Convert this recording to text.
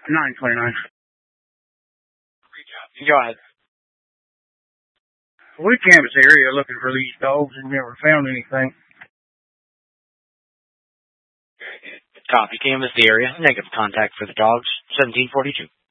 929. Go ahead. We canvassed the area looking for these dogs and never found anything. Copy. Canvass the area. Negative contact for the dogs. 1742.